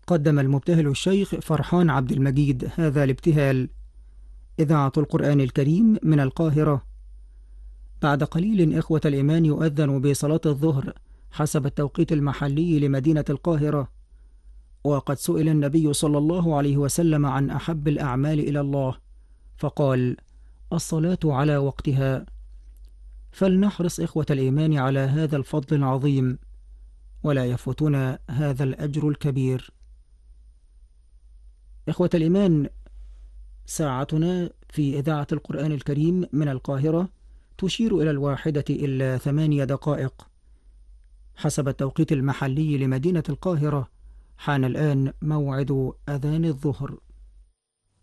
قدم المبتهل الشيخ فرحان عبد المجيد هذا الابتهال. إذاعة القرآن الكريم من القاهرة. بعد قليل إخوة الإيمان يؤذن بصلاة الظهر حسب التوقيت المحلي لمدينة القاهرة. وقد سئل النبي صلى الله عليه وسلم عن أحب الأعمال إلى الله، فقال: الصلاة على وقتها. فلنحرص إخوة الإيمان على هذا الفضل العظيم، ولا يفوتنا هذا الأجر الكبير. إخوة الإيمان، ساعتنا في إذاعة القرآن الكريم من القاهرة تشير إلى 1:08 حسب التوقيت المحلي لمدينة القاهرة. حان الآن موعد أذان الظهر.